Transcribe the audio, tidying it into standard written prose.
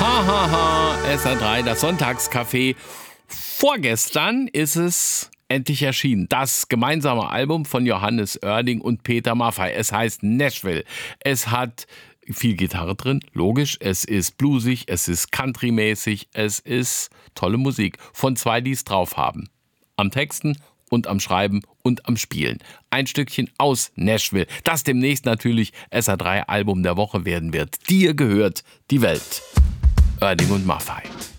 Hahaha, SR3, das Sonntagscafé. Vorgestern ist es endlich erschienen. Das gemeinsame Album von Johannes Oerding und Peter Maffay. Es heißt Nashville. Es hat viel Gitarre drin, logisch. Es ist bluesig, es ist countrymäßig, es ist tolle Musik. Von zwei, die es drauf haben. Am Texten und am Schreiben und am Spielen. Ein Stückchen aus Nashville, das demnächst natürlich SR3 Album der Woche werden wird. Dir gehört die Welt. Oerding und Maffay.